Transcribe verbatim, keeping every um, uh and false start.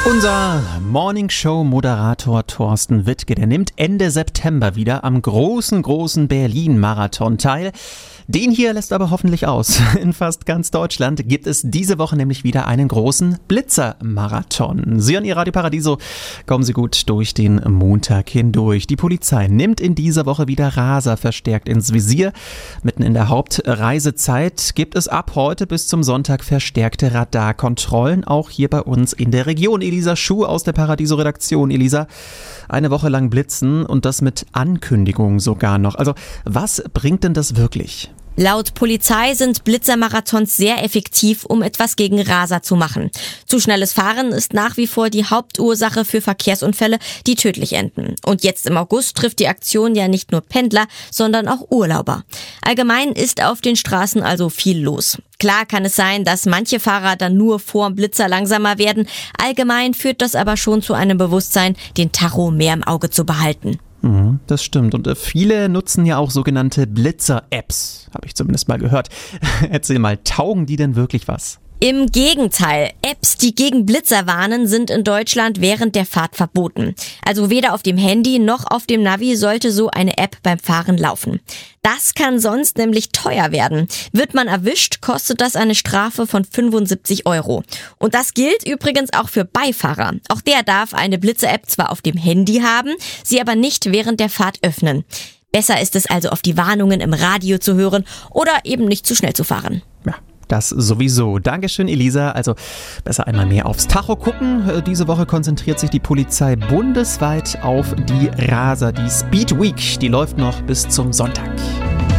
Unser Morningshow-Moderator Thorsten Wittke, der nimmt Ende September wieder am großen, großen Berlin-Marathon teil. Den hier lässt aber hoffentlich aus. In fast ganz Deutschland gibt es diese Woche nämlich wieder einen großen Blitzer-Marathon. Sie und Ihr Radio Paradiso, kommen Sie gut durch den Montag hindurch. Die Polizei nimmt in dieser Woche wieder Raser verstärkt ins Visier. Mitten in der Hauptreisezeit gibt es ab heute bis zum Sonntag verstärkte Radarkontrollen, auch hier bei uns in der Region. Elisa Schuh aus der Paradiso-Redaktion. Elisa, eine Woche lang blitzen und das mit Ankündigung sogar noch. Also was bringt denn das wirklich? Laut Polizei sind Blitzermarathons sehr effektiv, um etwas gegen Raser zu machen. Zu schnelles Fahren ist nach wie vor die Hauptursache für Verkehrsunfälle, die tödlich enden. Und jetzt im August trifft die Aktion ja nicht nur Pendler, sondern auch Urlauber. Allgemein ist auf den Straßen also viel los. Klar kann es sein, dass manche Fahrer dann nur vorm Blitzer langsamer werden. Allgemein führt das aber schon zu einem Bewusstsein, den Tacho mehr im Auge zu behalten. Das stimmt. Und viele nutzen ja auch sogenannte Blitzer-Apps, habe ich zumindest mal gehört. Erzähl mal, taugen die denn wirklich was? Im Gegenteil, Apps, die gegen Blitzer warnen, sind in Deutschland während der Fahrt verboten. Also weder auf dem Handy noch auf dem Navi sollte so eine App beim Fahren laufen. Das kann sonst nämlich teuer werden. Wird man erwischt, kostet das eine Strafe von fünfundsiebzig Euro. Und das gilt übrigens auch für Beifahrer. Auch der darf eine Blitzer-App zwar auf dem Handy haben, sie aber nicht während der Fahrt öffnen. Besser ist es also, auf die Warnungen im Radio zu hören oder eben nicht zu schnell zu fahren. Ja. Das sowieso. Dankeschön, Elisa. Also besser einmal mehr aufs Tacho gucken. Diese Woche konzentriert sich die Polizei bundesweit auf die Raser. Die Speed Week, die läuft noch bis zum Sonntag.